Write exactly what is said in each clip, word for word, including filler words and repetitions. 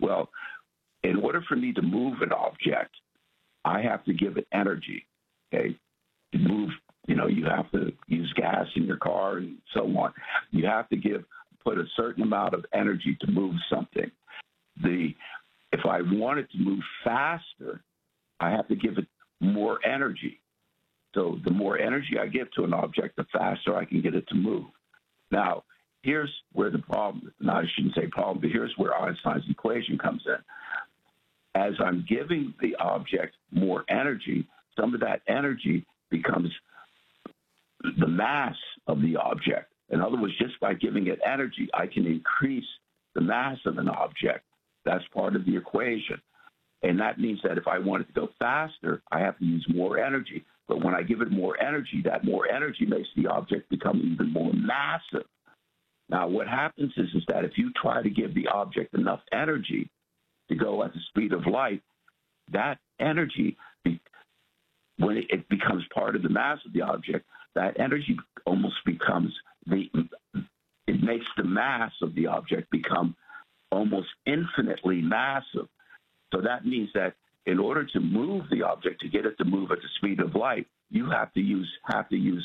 Well, in order for me to move an object, I have to give it energy. Okay, to move, you know, you have to use gas in your car and so on. You have to give put a certain amount of energy to move something. The if I want it to move faster, I have to give it more energy. So the more energy I give to an object, the faster I can get it to move. Now, here's where the problem, no, I shouldn't say problem, but here's where Einstein's equation comes in. As I'm giving the object more energy, some of that energy becomes the mass of the object. In other words, just by giving it energy, I can increase the mass of an object. That's part of the equation. And that means that if I want it to go faster, I have to use more energy. But when I give it more energy, that more energy makes the object become even more massive. Now, what happens is, is that if you try to give the object enough energy to go at the speed of light, that energy, when it becomes part of the mass of the object, that energy almost becomes the, it makes the mass of the object become almost infinitely massive. So that means that in order to move the object, to get it to move at the speed of light, you have to use have to use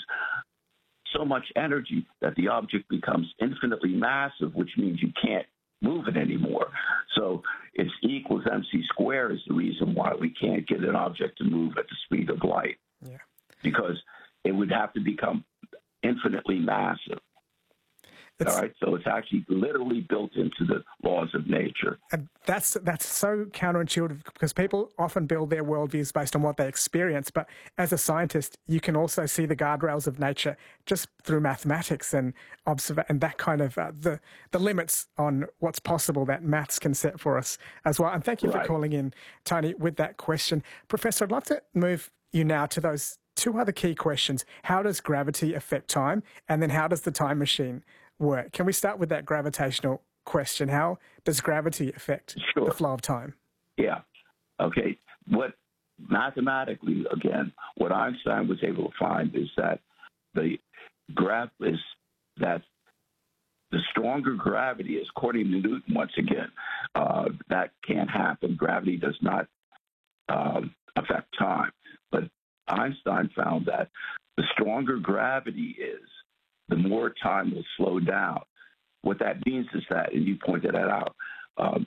so much energy that the object becomes infinitely massive, which means you can't move it anymore. So it's E equals mc squared is the reason why we can't get an object to move at the speed of light. Yeah. Because it would have to become infinitely massive. It's, All right, so it's actually literally built into the laws of nature. And that's that's so counterintuitive because people often build their worldviews based on what they experience. But as a scientist, you can also see the guardrails of nature just through mathematics and observe and that kind of uh, the the limits on what's possible that maths can set for us as well. And thank you right. for calling in, Tony, with that question, Professor. I'd like to move you now to those two other key questions: how does gravity affect time, and then how does the time machine work? Can we start with that gravitational question? How does gravity affect sure. the flow of time? Yeah. Okay. What mathematically, again, what Einstein was able to find is that the graph is that the stronger gravity is, according to Newton, once again, uh, that can't happen. Gravity does not um, affect time. But Einstein found that the stronger gravity is, the more time will slow down. What that means is that, and you pointed that out, um,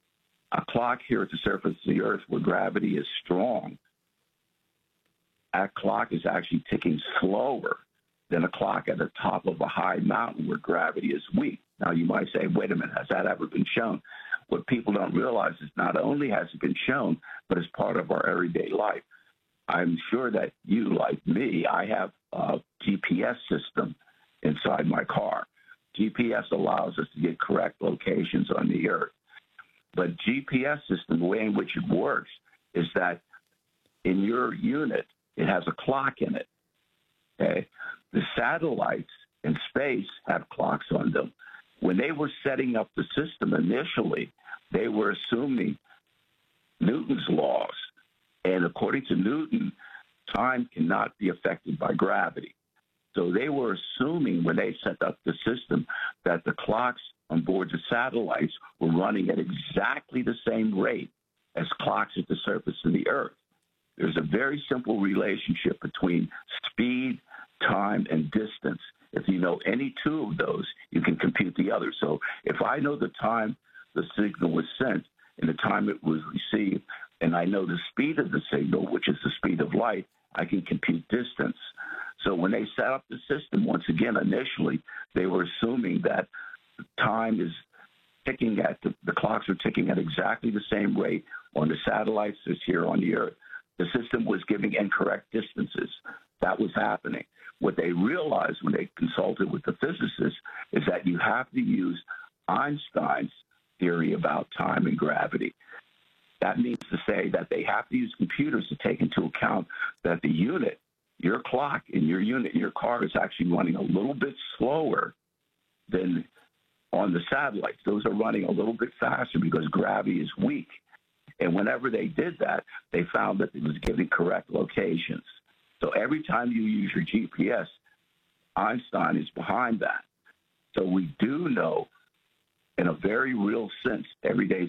a clock here at the surface of the Earth where gravity is strong, that clock is actually ticking slower than a clock at the top of a high mountain where gravity is weak. Now, you might say, wait a minute, has that ever been shown? What people don't realize is not only has it been shown, but it's part of our everyday life. I'm sure that you, like me, I have a G P S system inside my car. G P S allows us to get correct locations on the Earth. But G P S system, the way in which it works is that in your unit, it has a clock in it. Okay? The satellites in space have clocks on them. When they were setting up the system initially, they were assuming Newton's laws. And according to Newton, time cannot be affected by gravity. So they were assuming when they set up the system that the clocks on board the satellites were running at exactly the same rate as clocks at the surface of the Earth. There's a very simple relationship between speed, time, and distance. If you know any two of those, you can compute the other. So if I know the time the signal was sent and the time it was received, and I know the speed of the signal, which is the speed of light, I can compute distance. So when they set up the system, once again, initially, they were assuming that time is ticking at, the, the clocks are ticking at exactly the same rate on the satellites as here on the Earth. The system was giving incorrect distances. That was happening. What they realized when they consulted with the physicists is that you have to use Einstein's theory about time and gravity. That means to say that they have to use computers to take into account that the unit, your clock in your unit, in your car is actually running a little bit slower than on the satellites. Those are running a little bit faster because gravity is weak. And whenever they did that, they found that it was giving correct locations. So every time you use your G P S, Einstein is behind that. So we do know, in a very real sense, everyday